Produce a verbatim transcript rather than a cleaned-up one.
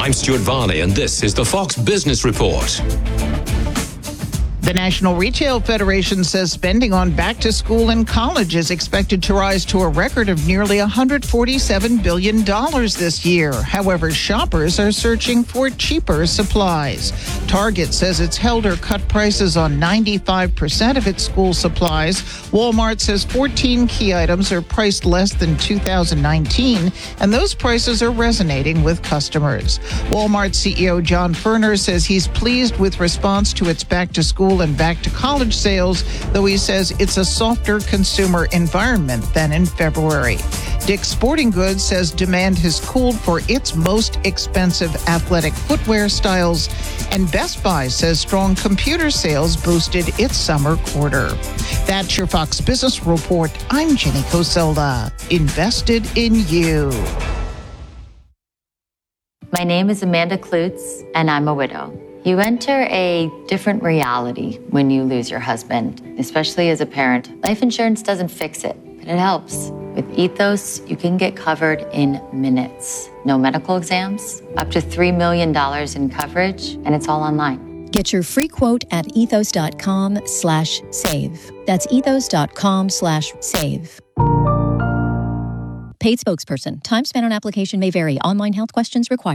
I'm Stuart Varley, and this is the Fox Business Report. The National Retail Federation says spending on back to school and college is expected to rise to a record of nearly one hundred forty-seven billion dollars this year. However, shoppers are searching for cheaper supplies. Target says it's held or cut prices on ninety-five percent of its school supplies. Walmart says fourteen key items are priced less than two thousand nineteen, and those prices are resonating with customers. Walmart C E O John Furner says he's pleased with response to its back to school and back to college sales, though he says it's a softer consumer environment than in February. Dick's Sporting Goods says demand has cooled for its most expensive athletic footwear styles, and Best Buy says strong computer sales boosted its summer quarter. That's your Fox Business Report. I'm Jenny Coselda. Invested in you. My name is Amanda Klutz, and I'm a widow. You enter a different reality when you lose your husband, especially as a parent. Life insurance doesn't fix it, but it helps. With Ethos, you can get covered in minutes. No medical exams, up to three million dollars in coverage, and it's all online. Get your free quote at ethos.com slash save. That's ethos.com slash save. Paid spokesperson. Time spent on application may vary. Online health questions required.